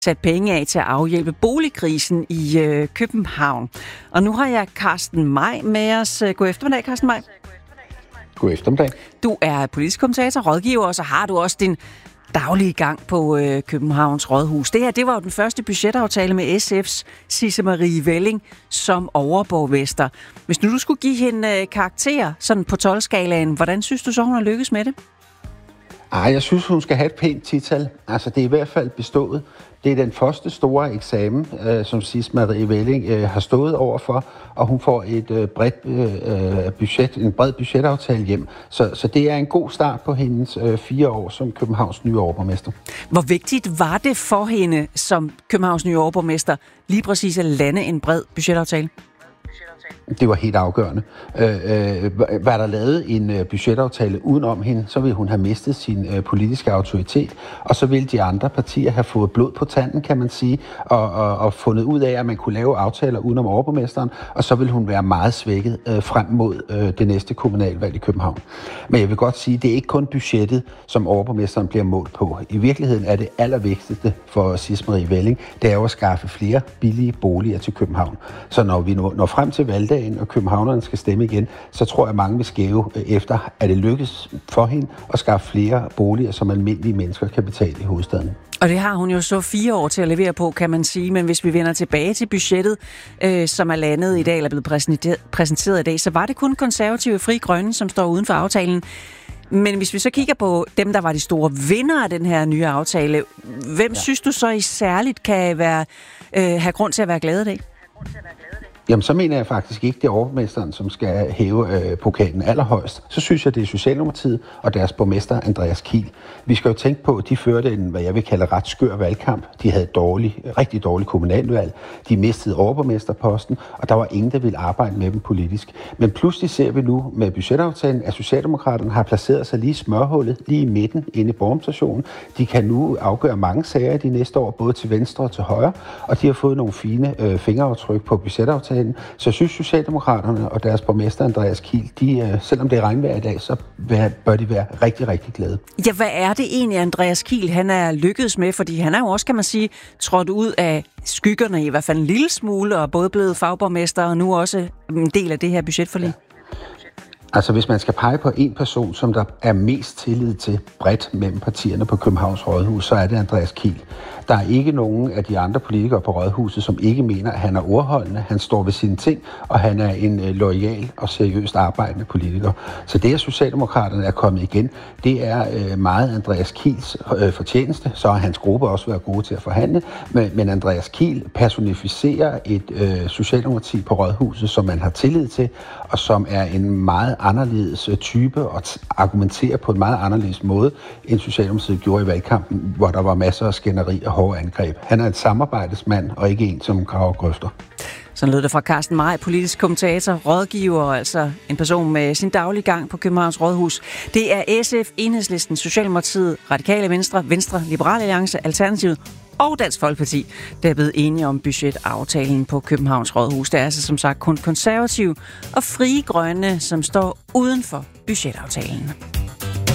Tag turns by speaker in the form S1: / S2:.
S1: sat penge af til at afhjælpe boligkrisen i København. Og nu har jeg Carsten Maj med os. God eftermiddag, Carsten Maj.
S2: God eftermiddag.
S1: Du er politisk kommentator, rådgiver, og så har du også din daglige gang på Københavns Rådhus. Det her, det var jo den første budgetaftale med SF's Sisse Marie Welling som overborgmester. Hvis nu du skulle give hende karakter sådan på 12-skalaen, hvordan synes du så, hun har lykkes med det?
S2: Jeg synes, hun skal have et pænt tital. Altså, det er i hvert fald bestået. Det er den første store eksamen, som Sisse Marie Welling har stået overfor, og hun får et en bred budgetaftale hjem. Så det er en god start på hendes 4 år som Københavns nye overborgmester.
S1: Hvor vigtigt var det for hende som Københavns nye overborgmester lige præcis at lande en bred budgetaftale?
S2: Det var helt afgørende. Var der lavet en budgetaftale udenom hende, så ville hun have mistet sin politiske autoritet, og så ville de andre partier have fået blod på tanden, kan man sige, og fundet ud af, at man kunne lave aftaler udenom overborgmesteren, og så ville hun være meget svækket frem mod det næste kommunalvalg i København. Men jeg vil godt sige, at det er ikke kun budgettet, som overborgmesteren bliver målt på. I virkeligheden er det allervigtigste for Sisse Marie Welling, det er jo at skaffe flere billige boliger til København. Så når vi når frem til valgdagen, og københavnerne skal stemme igen, så tror jeg, mange vil skæve efter, at det lykkes for hende at skaffe flere boliger, som almindelige mennesker kan betale i hovedstaden.
S1: Og det har hun jo så 4 år til at levere på, kan man sige. Men hvis vi vender tilbage til budgettet, som er landet i dag, eller blevet præsenteret i dag, så var det kun Konservative Frie Grønne, som står uden for aftalen. Men hvis vi så kigger på dem, der var de store vindere af den her nye aftale, hvem synes du så i særligt kan have grund til at være glad i dag?
S2: Jamen, så mener jeg faktisk ikke, det er overborgmesteren, som skal hæve pokalen allerhøjst. Så synes jeg, det er Socialdemokratiet og deres borgmester, Andreas Kiel. Vi skal jo tænke på, at de førte en, hvad jeg vil kalde, ret skør valgkamp. De havde rigtig dårlig kommunalvalg. De mistede overborgmesterposten, og der var ingen, der ville arbejde med dem politisk. Men pludselig ser vi nu med budgetaftalen, at Socialdemokraterne har placeret sig lige i smørhullet, lige i midten inde i borgerrepræsentationen. De kan nu afgøre mange sager de næste år, både til venstre og til højre, og de har fået nogle fine fingeraftryk på budgetaftalen. Så jeg synes, Socialdemokraterne og deres borgmester Andreas Kiel, selvom det er regnvejr i dag, så bør de være rigtig, rigtig glade. Ja,
S1: hvad er det egentlig, Andreas Kiel han er lykkedes med? Fordi han er jo også, kan man sige, trådt ud af skyggerne i hvert fald en lille smule, og både blevet fagborgmester og nu også en del af det her budgetforlig. Ja.
S2: Altså, hvis man skal pege på en person, som der er mest tillid til bredt mellem partierne på Københavns Rådhus, så er det Andreas Kiel. Der er ikke nogen af de andre politikere på Rådhuset, som ikke mener, at han er ordholdende, han står ved sine ting, og han er en loyal og seriøst arbejdende politiker. Så det, at Socialdemokraterne er kommet igen, det er meget Andreas Kiels fortjeneste. Så har hans gruppe også været gode til at forhandle, men Andreas Kiel personificerer et Socialdemokrati på Rådhuset, som man har tillid til, og som er en meget anderledes type og argumenterer på en meget anderledes måde, end Socialdemokratiet gjorde i valgkampen, hvor der var masser af skænderi og hårde angreb. Han er en samarbejdesmand, og ikke en, som graver grøfter.
S1: Sådan lød det fra Carsten Maj, politisk kommentator, rådgiver, altså en person med sin daglige gang på Københavns Rådhus. Det er SF, Enhedslisten, Socialdemokratiet, Radikale Venstre, Venstre, Liberal Alliance, Alternativet og Dansk Folkeparti, der er blevet enige om budgetaftalen på Københavns Rådhus. Det er altså som sagt kun Konservative og Frie Grønne, som står uden for budgetaftalen.